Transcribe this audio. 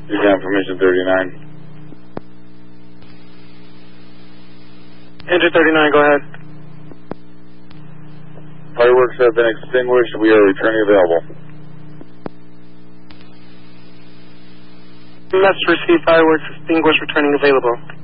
You got permission 39. Engine 39, go ahead. Fireworks have been extinguished. We are returning available. Message received. Fireworks extinguished. Returning available.